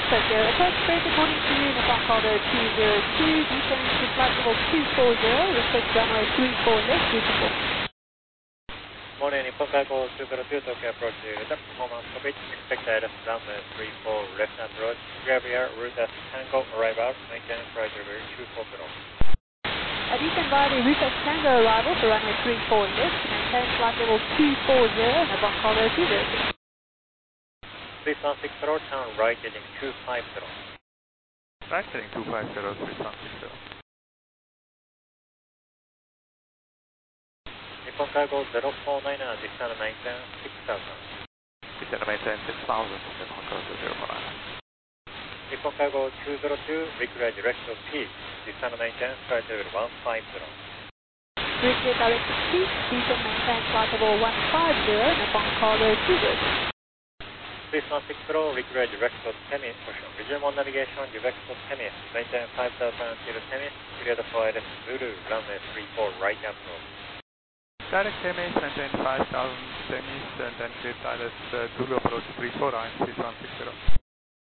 Tokyo. Approach space according to you, Nippon Cargo 202, descend to flight level 240, request runway 34 left, beautiful. Morning, Nippon Cargo 202, Tokyo approach, return performance cockpit, expect ILS runway 34 left approach, clear route as Tango, arrival, maintain flight level 240. Descend via the route as Tango arrival for runway 34 left, maintain flight level 240, Nippon Cargo 202. 3160, turn right heading 250. Right heading 250, 3160. Nippon Cargo 049, descend maintain 6000. Descend maintain 6000, Nippon Cargo 049. Nippon Cargo 202, require direct to P, descend maintain flight level 150. Require direct to P, descend maintain flight level 150, Nippon Cargo 202. 3160, require direct to Temis, resume on navigation, direct to Temis, maintain 5000 until Temis, cleared for ILS Zulu, runway 34 right approach. Direct Temis, maintain 5000 Temis, and then cleared ILS Zulu approach 34, 3160.